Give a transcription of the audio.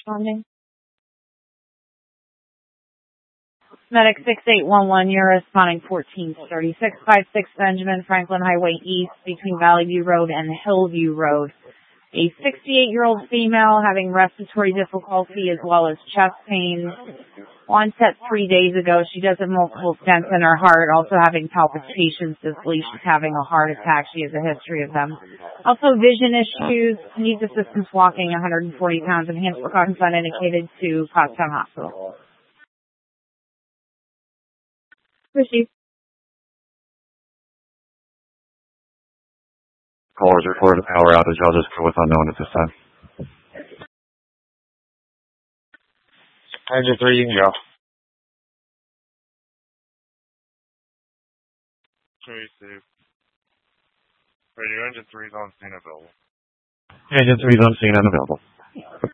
responding. Medic 6811, you're responding 143656 Benjamin Franklin Highway East between Valley View Road and Hillview Road. A 68-year-old female having respiratory difficulty as well as chest pain. Onset 3 days ago. She does have multiple stents in her heart, also having palpitations. This leash is having a heart attack. She has a history of them. Also vision issues, needs assistance walking, 140 pounds, and hands precautions indicated to Pottstown Hospital. Received. Callers reported a power outage. I'll just go with unknown at this time. Engine 3, you can go. Received. Radio Engine 3 is on scene available. Engine 3 is on scene and available.